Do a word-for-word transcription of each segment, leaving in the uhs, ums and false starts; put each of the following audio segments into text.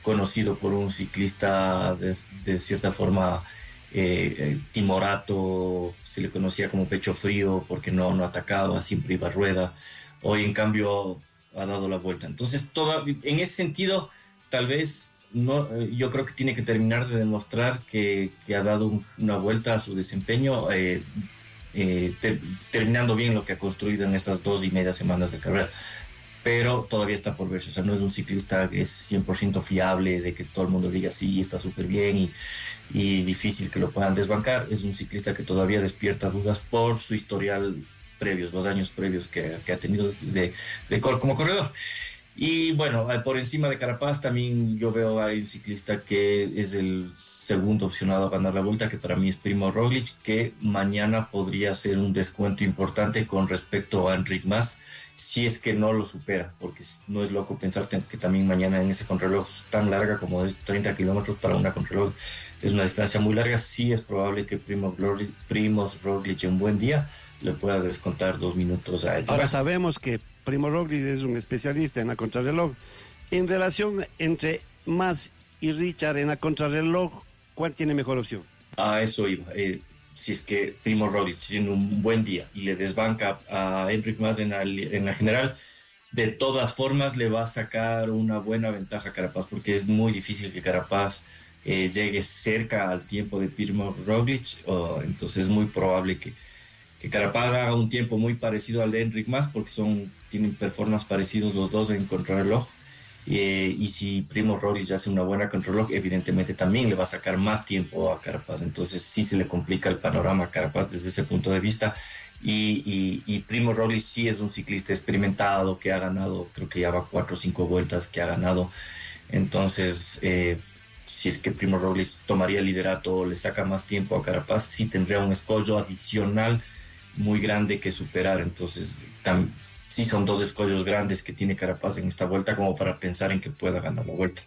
conocido por un ciclista de, de cierta forma eh, eh, timorato, se le conocía como pecho frío porque no, no atacaba, siempre iba a rueda. Hoy en cambio ha dado la vuelta. Entonces, toda, en ese sentido, tal vez no, eh, yo creo que tiene que terminar de demostrar que, que ha dado un, una vuelta a su desempeño, eh, eh, ter, terminando bien lo que ha construido en estas dos y media semanas de carrera. Pero todavía está por verse, o sea, no es un ciclista que es cien por ciento fiable, de que todo el mundo diga sí, está súper bien y, y difícil que lo puedan desbancar. Es un ciclista que todavía despierta dudas por su historial previos, los años previos que, que ha tenido de, de, como corredor. Y bueno, por encima de Carapaz también yo veo a un ciclista que es el segundo opcionado a ganar la vuelta, que para mí es Primo Roglic, que mañana podría ser un descuento importante con respecto a Enric Mas, si es que no lo supera, porque no es loco pensar que también mañana en ese contrarreloj tan larga como es treinta kilómetros para una contrarreloj, es una distancia muy larga. Sí es probable que Primo Roglic, Primoz Roglic en buen día le pueda descontar dos minutos a ellos. Ahora sabemos que Primo Roglic es un especialista en la contrarreloj. En relación entre Mas y Richard en la contrarreloj, ¿cuál tiene mejor opción? A eso iba. Eh, si es que Primo Roglic tiene un buen día y le desbanca a Enric Mas en la, en la general, de todas formas le va a sacar una buena ventaja a Carapaz, porque es muy difícil que Carapaz eh, llegue cerca al tiempo de Primo Roglic, oh, entonces es muy probable que que Carapaz haga un tiempo muy parecido al de Enric Mas, porque son, tienen performances parecidos los dos en contrarreloj. Eh, y si Primo Roglic hace una buena contrarreloj, evidentemente también le va a sacar más tiempo a Carapaz. Entonces sí se le complica el panorama a Carapaz desde ese punto de vista. Y, y, y Primo Roglic sí es un ciclista experimentado que ha ganado, creo que ya va cuatro o cinco vueltas que ha ganado. Entonces, eh, si es que Primo Roglic tomaría el liderato, le saca más tiempo a Carapaz, sí tendría un escollo adicional muy grande que superar. Entonces tam, sí son dos escollos grandes que tiene Carapaz en esta vuelta como para pensar en que pueda ganar la vuelta.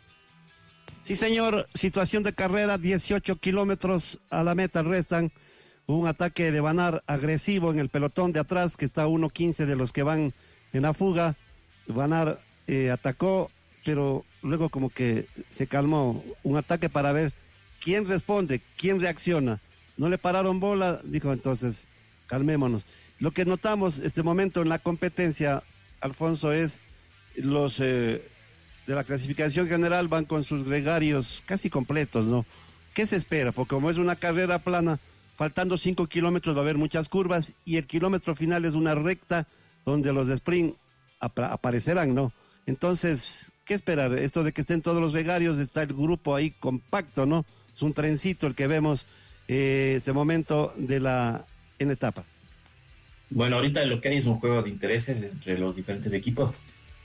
Sí, señor, situación de carrera, dieciocho kilómetros a la meta restan. Un ataque de Van Aert agresivo en el pelotón de atrás, que está a uno quince de los que van en la fuga. Van Aert eh, atacó, pero luego como que se calmó. Un ataque para ver quién responde, quién reacciona. No le pararon bola, dijo entonces, calmémonos. Lo que notamos este momento en la competencia, Alfonso, es los eh, de la clasificación general van con sus gregarios casi completos, ¿no? ¿Qué se espera? Porque como es una carrera plana, faltando cinco kilómetros va a haber muchas curvas y el kilómetro final es una recta donde los de sprint ap aparecerán, ¿no? Entonces, ¿qué esperar? Esto de que estén todos los gregarios, está el grupo ahí compacto, ¿no? Es un trencito el que vemos eh, este momento de la en etapa. Bueno, ahorita lo que hay es un juego de intereses entre los diferentes equipos.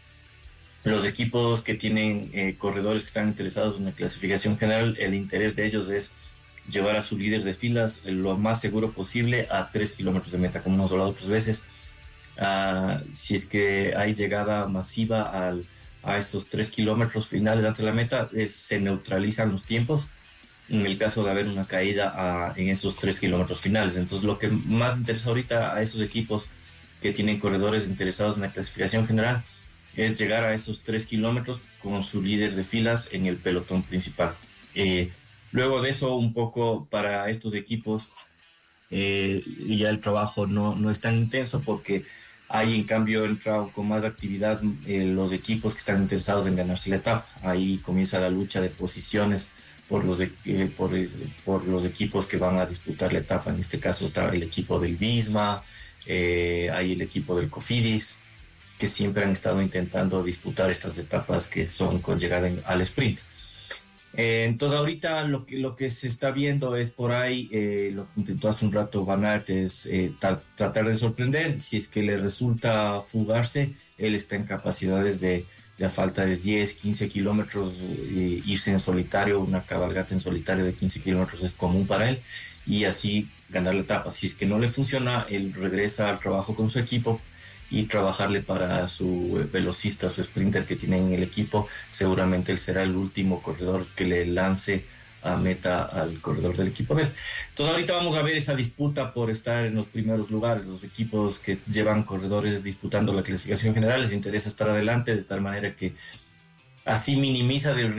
Los equipos que tienen eh, corredores que están interesados en la clasificación general, el interés de ellos es llevar a su líder de filas lo más seguro posible a tres kilómetros de meta, como hemos hablado otras veces. Uh, si es que hay llegada masiva al, a estos tres kilómetros finales antes de la meta, es, se neutralizan los tiempos en el caso de haber una caída a, en esos tres kilómetros finales. Entonces lo que más interesa ahorita a esos equipos que tienen corredores interesados en la clasificación general es llegar a esos tres kilómetros con su líder de filas en el pelotón principal. Eh, luego de eso, un poco para estos equipos, eh, ya el trabajo no, no es tan intenso, porque ahí en cambio entran con más actividad eh, los equipos que están interesados en ganarse la etapa. Ahí comienza la lucha de posiciones por los, eh, por, por los equipos que van a disputar la etapa. En este caso está el equipo del Visma, eh, hay el equipo del Cofidis, que siempre han estado intentando disputar estas etapas que son con llegada en, al sprint. Eh, entonces ahorita lo que, lo que se está viendo es por ahí, eh, lo que intentó hace un rato Van Aert es eh, tra tratar de sorprender. Si es que le resulta fugarse, él está en capacidades de, de a falta de diez, quince kilómetros, eh, irse en solitario. Una cabalgata en solitario de quince kilómetros es común para él, y así ganar la etapa. Si es que no le funciona, él regresa al trabajo con su equipo y trabajarle para su velocista, su sprinter que tiene en el equipo. Seguramente él será el último corredor que le lance a meta al corredor del equipo de él. Entonces ahorita vamos a ver esa disputa por estar en los primeros lugares. Los equipos que llevan corredores disputando la clasificación general les interesa estar adelante, de tal manera que así minimizas el